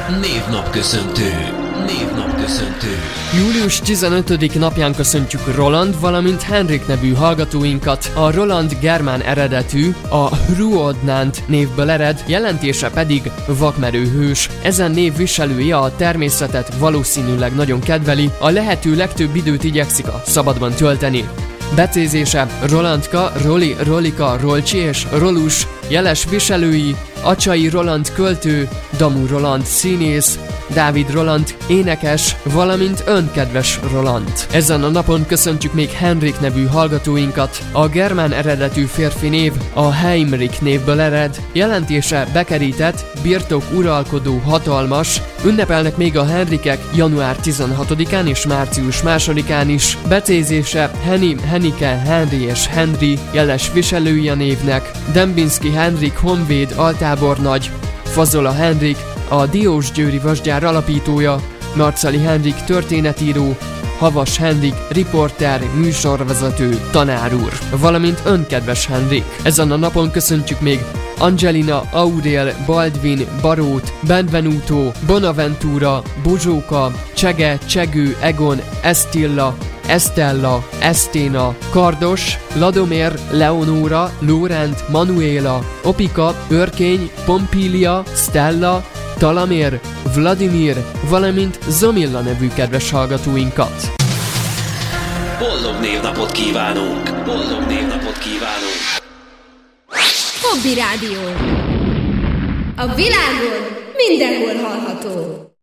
Névnapköszöntő. Július 15. napján köszöntjük Roland, valamint Henrik nevű hallgatóinkat. A Roland germán eredetű, a Hruodnant névből ered, jelentése pedig vakmerő hős. Ezen név viselője a természetet valószínűleg nagyon kedveli, a lehető legtöbb időt igyekszik a szabadban tölteni. Becézése Rolandka, Roli, Rolika, Rolcsi és Rolus, jeles viselői, Acsai Roland költő, Damu Roland színész, Dávid Roland énekes, valamint önkedves Roland. Ezen a napon köszöntjük még Henrik nevű hallgatóinkat. A germán eredetű férfi név a Heimrich névből ered, jelentése bekerített, birtok uralkodó, hatalmas. Ünnepelnek még a Henrikek január 16-án és március 2-án is. Becézése Henny, Hennike, Henry és Henry, jeles viselői a névnek. Dembinski Henrik honvéd, altábornagy, Fazola Henrik, a Diósgyőri vasgyár alapítója, Marcali Henrik történetíró, Havas Henrik riporter, műsorvezető, tanár úr, valamint önkedves Henrik. Ezen a napon köszöntjük még Angelina, Aurel, Baldwin, Barót, Benvenuto, Bonaventura, Bozsóka, Csege, Csegő, Egon, Estilla, Estella, Esténa, Kardos, Ladomér, Leonóra, Lórend, Manuela, Opika, Örkény, Pompília, Stella, Talamér, Vladimir, valamint Zomilla nevű kedves hallgatóinkat. Boldog névnapot kívánunk! Hobby Rádió. A világon mindenhol hallható.